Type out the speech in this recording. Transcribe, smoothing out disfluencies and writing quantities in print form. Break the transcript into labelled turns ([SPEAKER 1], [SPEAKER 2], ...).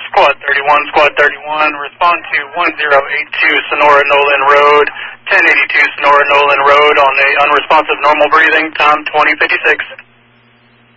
[SPEAKER 1] Squad 31, Squad 31, respond to 1082 Sonora Nolan Road, 1082 Sonora Nolan Road on a unresponsive normal breathing, time 2056.